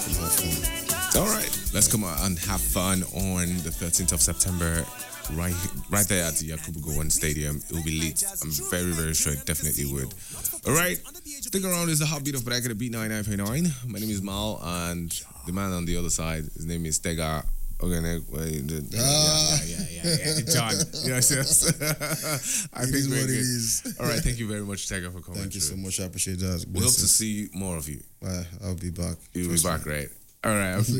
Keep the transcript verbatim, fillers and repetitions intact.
All right, let's come out and have fun on the thirteenth of September. Right, right there at the Yakubu Gowon Stadium. It will be lit. I'm very, very sure it definitely would. All right, stick around. It's the heartbeat of Black at the Beat ninety-nine point nine. My name is Mal, and the man on the other side, his name is Tega. Okay, wait, yeah, yeah, yeah, yeah, yeah, John. Yes, yes. I It think is we're what it good. is. All right, thank you very much, Tega, for coming. Thank you through. so much. I appreciate that. We hope to see more of you. Uh, I'll be back. You'll be Trust back, me. right? All right.